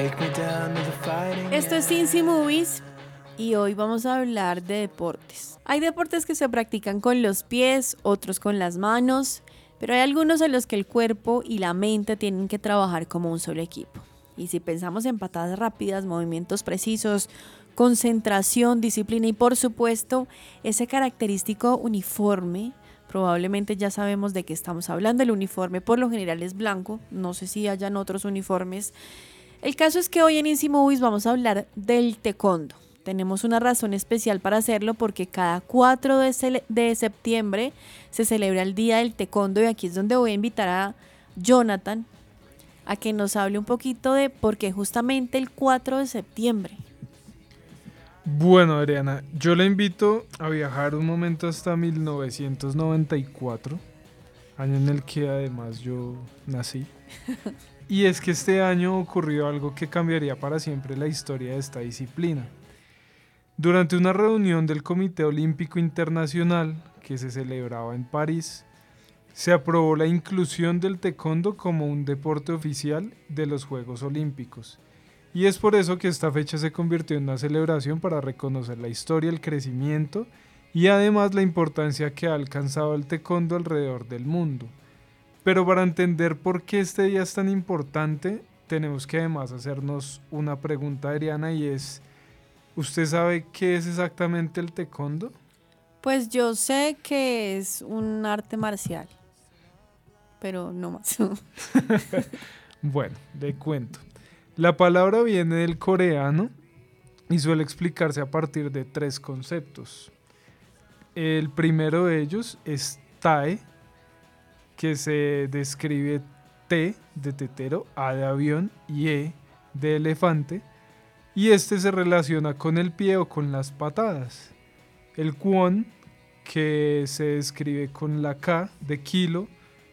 Esto es Cincy Movies y hoy vamos a hablar de deportes. Hay deportes que se practican con los pies, otros con las manos, pero hay algunos en los que el cuerpo y la mente tienen que trabajar como un solo equipo. Y si pensamos en patadas rápidas, movimientos precisos, concentración, disciplina y por supuesto ese característico uniforme, probablemente ya sabemos de qué estamos hablando. El uniforme por lo general es blanco, no sé si hayan otros uniformes. El caso es que hoy en Easy Movies vamos a hablar del taekwondo. Tenemos una razón especial para hacerlo porque cada 4 de septiembre se celebra el Día del Taekwondo y aquí es donde voy a invitar a Jonathan a que nos hable un poquito de por qué justamente el 4 de septiembre. Bueno, Adriana, yo la invito a viajar un momento hasta 1994, año en el que además yo nací. Y es que este año ocurrió algo que cambiaría para siempre la historia de esta disciplina. Durante una reunión del Comité Olímpico Internacional que se celebraba en París, se aprobó la inclusión del taekwondo como un deporte oficial de los Juegos Olímpicos. Y es por eso que esta fecha se convirtió en una celebración para reconocer la historia, el crecimiento y además la importancia que ha alcanzado el taekwondo alrededor del mundo. Pero para entender por qué este día es tan importante, tenemos que además hacernos una pregunta, Adriana, y es, ¿usted sabe qué es exactamente el taekwondo? Pues yo sé que es un arte marcial, pero no más. Bueno, le cuento. La palabra viene del coreano y suele explicarse a partir de 3 conceptos. El primero de ellos es tae, que se describe T de tetero, A de avión y E de elefante, y este se relaciona con el pie o con las patadas. El kwon, que se describe con la K de kilo,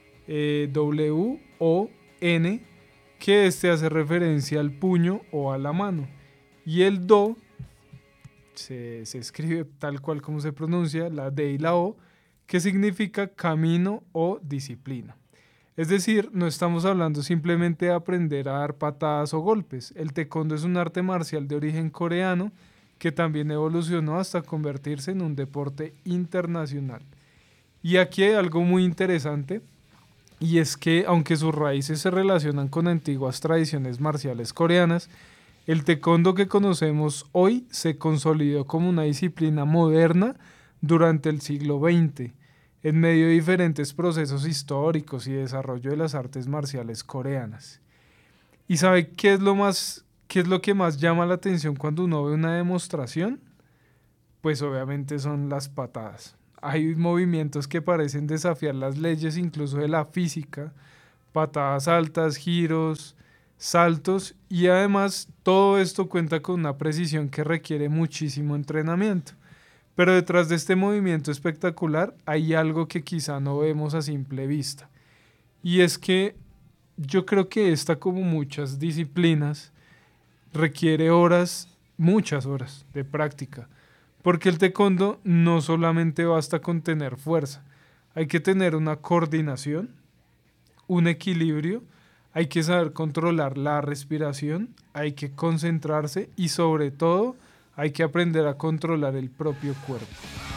W o N, que este hace referencia al puño o a la mano. Y el do se escribe tal cual como se pronuncia, la D y la O, que significa camino o disciplina. Es decir, no estamos hablando simplemente de aprender a dar patadas o golpes. El taekwondo es un arte marcial de origen coreano que también evolucionó hasta convertirse en un deporte internacional. Y aquí hay algo muy interesante, y es que aunque sus raíces se relacionan con antiguas tradiciones marciales coreanas, el taekwondo que conocemos hoy se consolidó como una disciplina moderna durante el siglo XX, en medio de diferentes procesos históricos y desarrollo de las artes marciales coreanas. ¿Y sabe qué es lo que más llama la atención cuando uno ve una demostración? Pues obviamente son las patadas. Hay movimientos que parecen desafiar las leyes incluso de la física, patadas altas, giros, saltos, y además todo esto cuenta con una precisión que requiere muchísimo entrenamiento. Pero detrás de este movimiento espectacular hay algo que quizá no vemos a simple vista. Y es que yo creo que esta, como muchas disciplinas, requiere horas, muchas horas de práctica. Porque el taekwondo no solamente basta con tener fuerza, hay que tener una coordinación, un equilibrio, hay que saber controlar la respiración, hay que concentrarse y sobre todo hay que aprender a controlar el propio cuerpo.